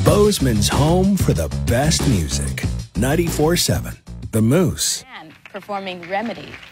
Bozeman's home for the best music. 94.7 The Moose. And performing Remedy